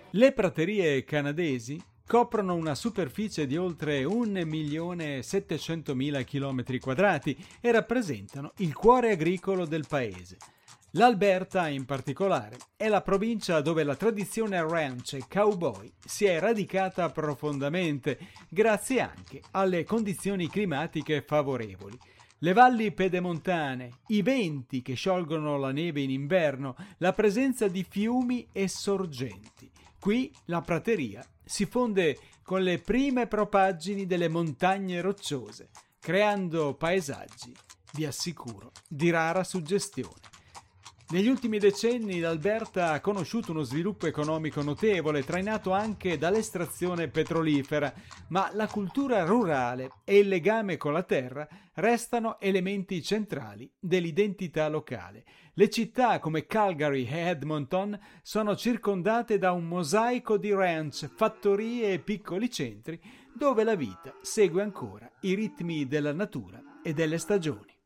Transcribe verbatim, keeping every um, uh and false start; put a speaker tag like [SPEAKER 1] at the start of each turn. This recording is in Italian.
[SPEAKER 1] Le praterie canadesi coprono una superficie di oltre un milione settecentomila chilometri quadrati e rappresentano il cuore agricolo del paese. L'Alberta, in particolare, è la provincia dove la tradizione ranch e cowboy si è radicata profondamente, grazie anche alle condizioni climatiche favorevoli. Le valli pedemontane, i venti che sciolgono la neve in inverno, la presenza di fiumi e sorgenti. Qui la prateria si fonde con le prime propaggini delle montagne rocciose, creando paesaggi, vi assicuro, di rara suggestione. Negli ultimi decenni l'Alberta ha conosciuto uno sviluppo economico notevole, trainato anche dall'estrazione petrolifera, ma la cultura rurale e il legame con la terra restano elementi centrali dell'identità locale. Le città come Calgary e Edmonton sono circondate da un mosaico di ranch, fattorie e piccoli centri dove la vita segue ancora i ritmi della natura e delle stagioni.